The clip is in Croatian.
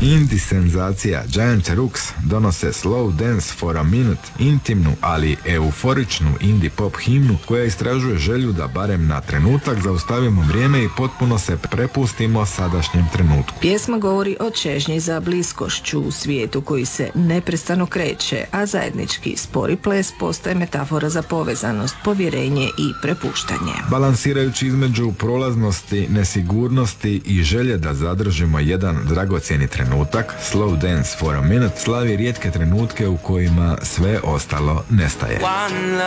Indie senzacija Giant Rooks donose Slow Dance for a Minute, intimnu, ali euforičnu indie pop himnu koja istražuje želju da barem na trenutak zaustavimo vrijeme i potpuno se prepustimo sadašnjem trenutku. Pjesma govori o čežnji za bliskošću u svijetu koji se neprestano kreće, a zajednički spori ples postaje metafora za povezanost, povjerenje i prepuštanje. Balansirajući između prolaznosti, nesigurnosti i želje da zadržimo jedan dragocjeni trenutak, Slow Dance for a Minute slavi rijetke trenutke u kojima sve ostalo nestaje. One